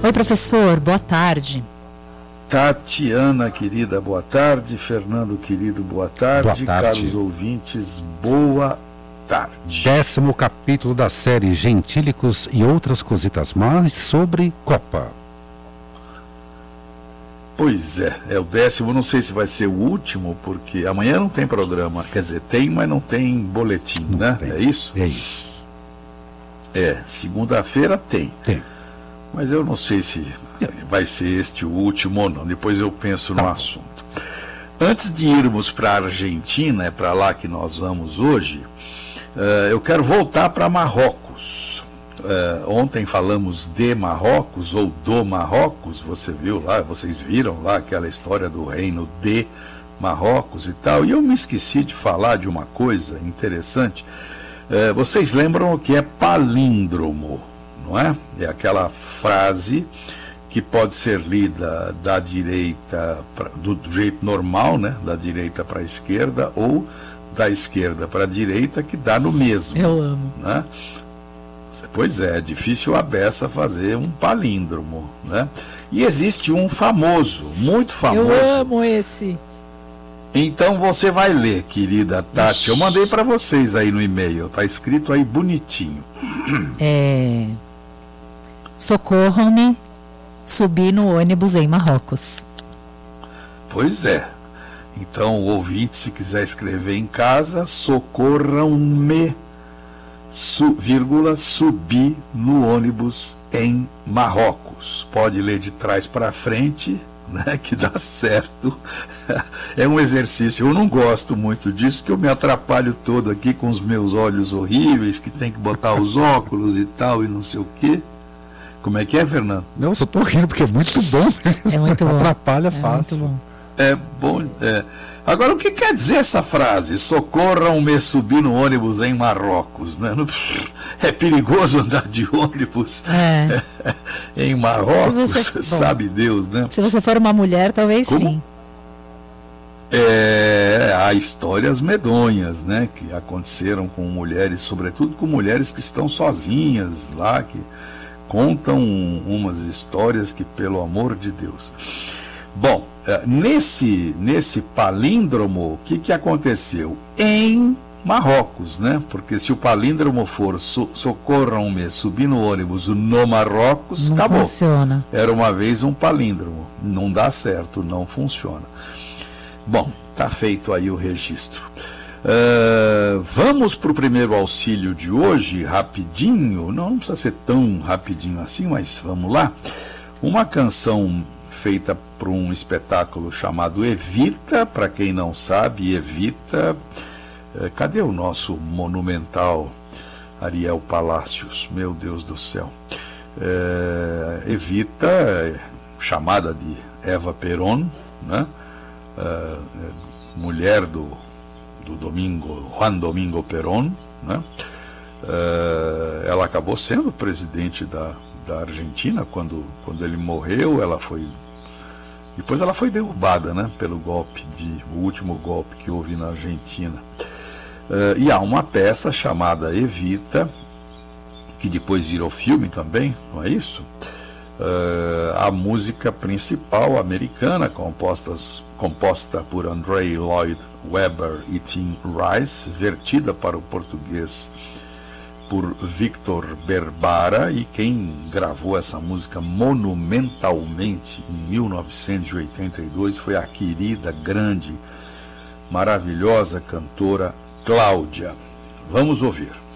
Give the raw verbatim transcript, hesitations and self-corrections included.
Oi, professor, boa tarde. Tatiana, querida, boa tarde. Fernando, querido, boa tarde. Boa tarde. Caros ouvintes, boa tarde. Décimo capítulo da série Gentílicos e Outras Cositas Mais sobre Copa. Pois é, é o décimo, não sei se vai ser o último, porque amanhã não tem programa. Quer dizer, tem, mas não tem boletim, não né? Tem. É isso? É isso. É, segunda-feira tem. Tem. Mas eu não sei se vai ser este o último ou não. Depois eu penso no Tá. assunto. Antes de irmos para a Argentina, é para lá que nós vamos hoje, uh, eu quero voltar para Marrocos. Uh, ontem falamos de Marrocos, ou do Marrocos, você viu lá, vocês viram lá aquela história do reino de Marrocos e tal, e eu me esqueci de falar de uma coisa interessante. Uh, vocês lembram o que é palíndromo, não é? É aquela frase que pode ser lida da direita, pra, do, do jeito normal, né? Da direita para a esquerda, ou da esquerda para a direita, que dá no mesmo. Eu amo. Né? Pois é, é difícil a beça fazer um palíndromo, né? E existe um famoso, muito famoso. Eu amo esse. Então você vai ler, querida Tati. Eu mandei para vocês aí no e-mail, tá escrito aí bonitinho. É... Socorram-me, subi no ônibus em Marrocos. Pois é. Então, o ouvinte, se quiser escrever em casa, socorram-me, su, vírgula, subi no ônibus em Marrocos. Pode ler de trás para frente, né, que dá certo. É um exercício. Eu não gosto muito disso, que eu me atrapalho todo aqui com os meus olhos horríveis, que tem que botar os óculos e tal, e não sei o quê. Como é que é, Fernando? Não, eu só tô rindo porque é muito bom. É muito bom. Atrapalha É fácil. muito bom. É bom. É. Agora, o que quer dizer essa frase? Socorram-me, subir no ônibus em Marrocos, né? É perigoso andar de ônibus É. em Marrocos, Se você- sabe Deus, né? Se você for uma mulher, talvez Como? sim. É, há histórias medonhas, né? Que aconteceram com mulheres, sobretudo com mulheres que estão sozinhas lá, que contam umas histórias que, pelo amor de Deus. Bom, nesse, nesse palíndromo, o que, que aconteceu? Em Marrocos, né? Porque se o palíndromo for so, socorram-me, subir no ônibus no Marrocos, Não acabou. funciona. Era uma vez um palíndromo. Não dá certo, não funciona. Bom, tá feito aí o registro. Uh, vamos para o primeiro auxílio de hoje, rapidinho. Não, não precisa ser tão rapidinho assim, mas vamos lá. Uma canção feita por um espetáculo chamado Evita. Para quem não sabe, Evita, uh, cadê o nosso monumental Ariel Palacios? Meu Deus do céu. Uh, Evita, chamada de Eva Perón, né? Uh, mulher do do Domingo, Juan Domingo Perón, né? Uh, ela acabou sendo presidente da, da Argentina quando, quando ele morreu. Ela foi, depois ela foi derrubada, né, pelo golpe de, o último golpe que houve na Argentina. Uh, e há uma peça chamada Evita, que depois virou filme também, não é isso? Uh, a música principal americana, compostas, composta por Andrei Lloyd Webber e Tim Rice, vertida para o português por Victor Berbara, e quem gravou essa música monumentalmente em mil novecentos e oitenta e dois foi a querida, grande, maravilhosa cantora Cláudia. Vamos ouvir.